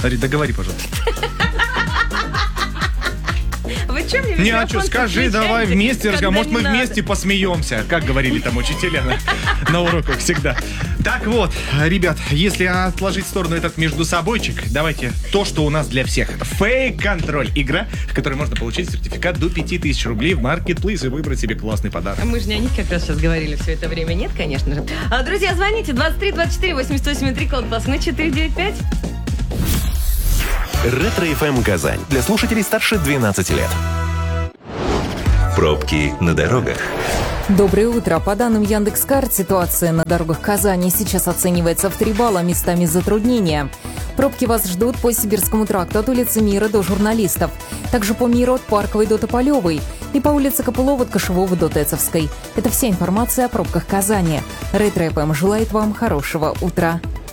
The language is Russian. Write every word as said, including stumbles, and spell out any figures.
Договори, пожалуйста. Вы что мне Не, а что, скажи, давай вместе разговариваем. Может, мы надо. вместе посмеемся, как говорили там учителя на, на уроках всегда. Так вот, ребят, если отложить в сторону этот междусобойчик, давайте то, что у нас для всех. Фейк-контроль. Игра, в которой можно получить сертификат до пяти тысяч рублей в Marketplace и выбрать себе классный подарок. Мы же не о них как раз сейчас говорили все это время. Нет, конечно же. А, друзья, звоните двадцать три двадцать четыре восемьдесят восемь три, код Москвы четыре девять пять. Ретро-эф эм Казань. Для слушателей старше двенадцати лет. Пробки на дорогах. Доброе утро. По данным Яндекс.Карт, ситуация на дорогах Казани сейчас оценивается в три балла, местами затруднения. Пробки вас ждут по Сибирскому тракту от улицы Мира до Журналистов. Также по Миру от Парковой до Тополевой. И по улице Копылова от Кошевого до Тецовской. Это вся информация о пробках Казани. Ретро-эф эм желает вам хорошего утра.